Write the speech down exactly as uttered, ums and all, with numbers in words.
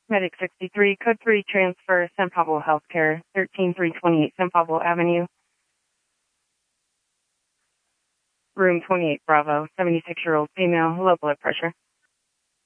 Medic sixty-three, Code three, transfer, San Pablo Healthcare, thirteen three twenty-eight San Pablo Avenue. Room twenty-eight, Bravo, seventy-six-year-old female, low blood pressure.